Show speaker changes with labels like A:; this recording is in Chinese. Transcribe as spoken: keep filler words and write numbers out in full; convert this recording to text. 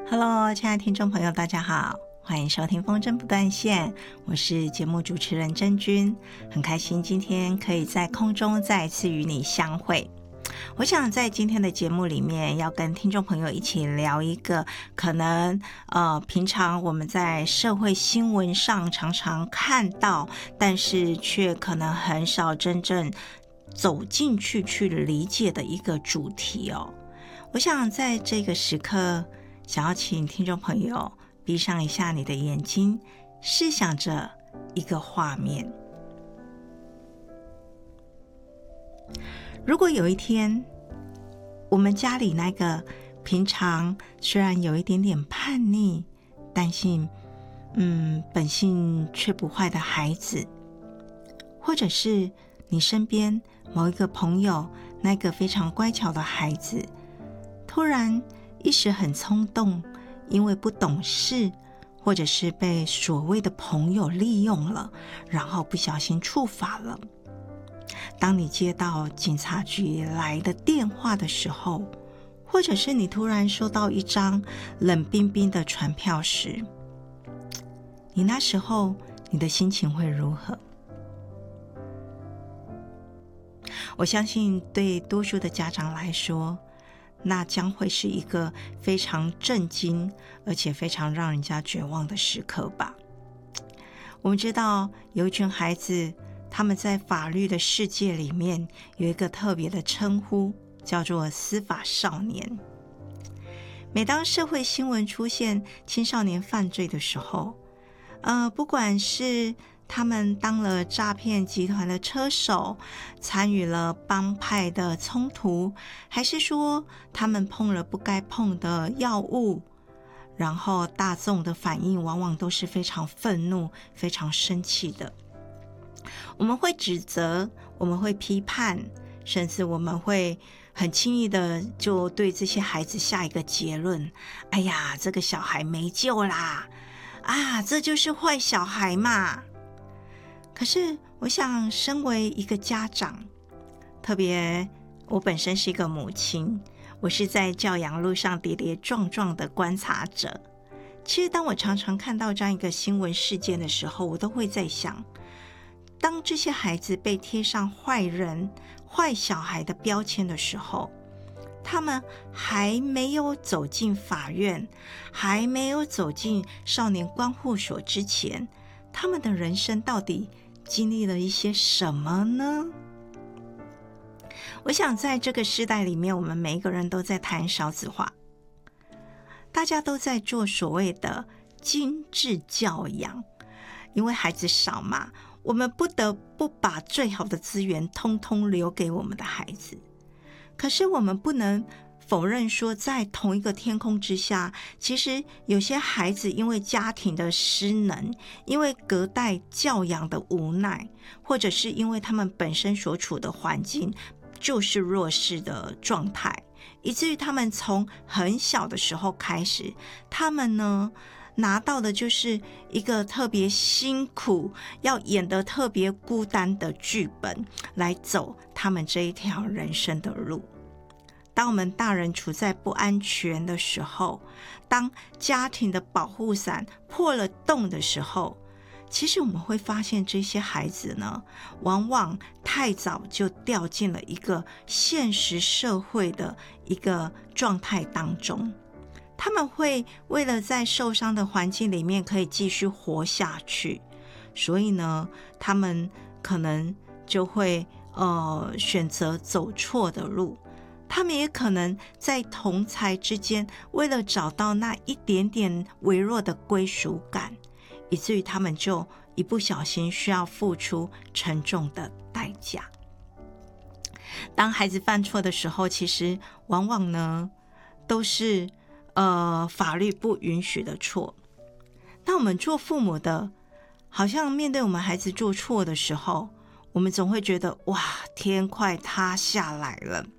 A: Hello， 亲爱的听众朋友，大家好，欢迎收听风筝不断线，我是节目主持人真君，很开心今天可以在空中再一次与你相会。我想在今天的节目里面要跟听众朋友一起聊一个可能呃平常我们在社会新闻上常常看到，但是却可能很少真正走进去去理解的一个主题哦。我想在这个时刻想要请听众朋友闭上一下你的眼睛，试想着一个画面。如果有一天我们家里那个平常虽然有一点点叛逆，但是嗯本性却不坏的孩子，或者是你身边某一个朋友那个非常乖巧的孩子，突然一时很冲动，因为不懂事，或者是被所谓的朋友利用了，然后不小心触法了。当你接到警察局来的电话的时候，或者是你突然收到一张冷冰冰的传票时，你那时候你的心情会如何？我相信对多数的家长来说，那将会是一个非常震惊而且非常让人家绝望的时刻吧。我们知道有一群孩子，他们在法律的世界里面有一个特别的称呼，叫做司法少年。每当社会新闻出现青少年犯罪的时候，呃，不管是他们当了诈骗集团的车手，参与了帮派的冲突，还是说他们碰了不该碰的药物，然后大众的反应往往都是非常愤怒、非常生气的。我们会指责，我们会批判，甚至我们会很轻易的就对这些孩子下一个结论：哎呀，这个小孩没救啦！啊，这就是坏小孩嘛！可是我想身为一个家长，特别我本身是一个母亲，我是在教养路上跌跌撞撞的观察者。其实当我常常看到这样一个新闻事件的时候，我都会在想，当这些孩子被贴上坏人、坏小孩的标签的时候，他们还没有走进法院，还没有走进少年观护所之前，他们的人生到底经历了一些什么呢？我想在这个时代里面，我们每一个人都在谈少子化，大家都在做所谓的精致教养，因为孩子少嘛，我们不得不把最好的资源通通留给我们的孩子。可是我们不能否认说，在同一个天空之下，其实有些孩子因为家庭的失能，因为隔代教养的无奈，或者是因为他们本身所处的环境就是弱势的状态，以至于他们从很小的时候开始，他们呢拿到的就是一个特别辛苦，要演得特别孤单的剧本，来走他们这一条人生的路。当我们大人处在不安全的时候，当家庭的保护伞破了洞的时候，其实我们会发现这些孩子呢，往往太早就掉进了一个现实社会的一个状态当中。他们会为了在受伤的环境里面可以继续活下去，所以呢，他们可能就会呃选择走错的路。他们也可能在同侪之间，为了找到那一点点微弱的归属感，以至于他们就一不小心需要付出沉重的代价。当孩子犯错的时候，其实往往呢都是呃法律不允许的错。那我们做父母的，好像面对我们孩子做错的时候，我们总会觉得哇，天快塌下来了。